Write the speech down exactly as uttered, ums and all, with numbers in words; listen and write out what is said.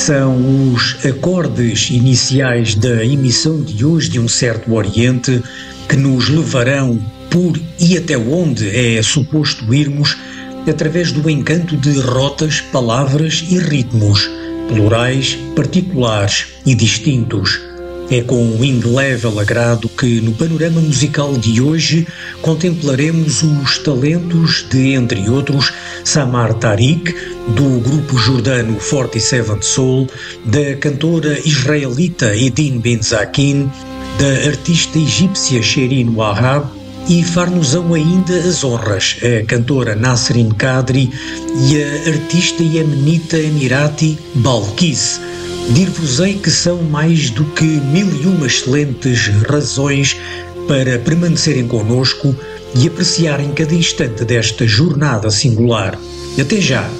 São os acordes iniciais da emissão de hoje de Um Certo Oriente que nos levarão por e até onde é suposto irmos através do encanto de rotas, palavras e ritmos, plurais, particulares e distintos. É com um indelével agrado que no panorama musical de hoje contemplaremos os talentos de, entre outros, Samar Tariq, do grupo jordano quarenta e sete Soul, da cantora israelita Edin Benzakin, da artista egípcia Shirin Wahab e far-nos-ão ainda as honras a cantora Nasrin Kadri e a artista iemenita emirati Balkis. Dir-vos-ei que são mais do que mil e uma excelentes razões para permanecerem connosco e apreciarem cada instante desta jornada singular. Até já!